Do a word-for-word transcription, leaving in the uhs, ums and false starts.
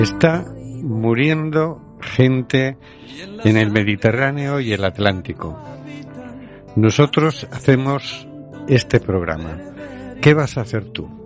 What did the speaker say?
Está muriendo gente en el Mediterráneo y el Atlántico. Nosotros hacemos este programa. ¿Qué vas a hacer tú?